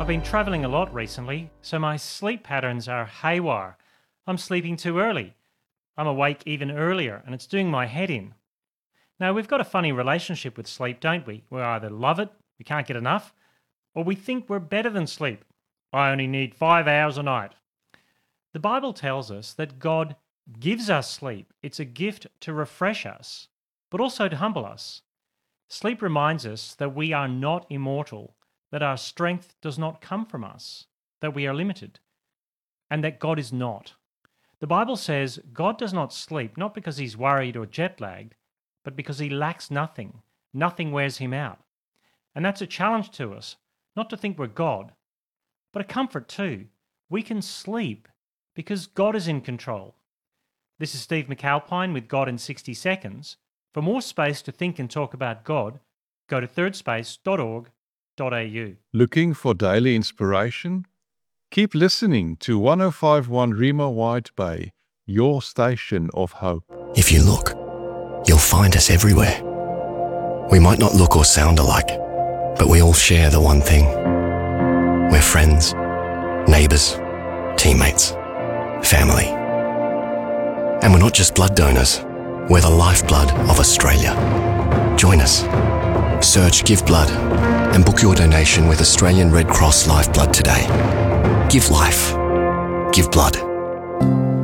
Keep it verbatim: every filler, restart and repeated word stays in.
been travelling a lot recently, so my sleep patterns are haywire. I'm sleeping too early. I'm awake even earlier, and it's doing my head in. Now, we've got a funny relationship with sleep, don't we? We either love it, we can't get enough, or we think we're better than sleep. I only need five hours a night. The Bible tells us that God gives us sleep. It's a gift to refresh us, but also to humble us. Sleep reminds us that we are not immortal, that our strength does not come from us, that we are limited, and that God is not. The Bible says God does not sleep, not because he's worried or jet-lagged, but because he lacks nothing. Nothing wears him out. And that's a challenge to us, not to think we're God, but a comfort too. We can sleep because God is in control. This is Steve McAlpine with God in sixty seconds. For more space to think and talk about God, go to third space dot org dot a u. Looking for daily inspiration? Keep listening to one oh five point one Rima White Bay, your station of hope. If you look, you'll find us everywhere. We might not look or sound alike, but we all share the one thing. We're friends, neighbours, teammates, family. And we're not just blood donors, we're the lifeblood of Australia. Join us. Search Give Blood and book your donation with Australian Red Cross Lifeblood today. Give life. Give blood.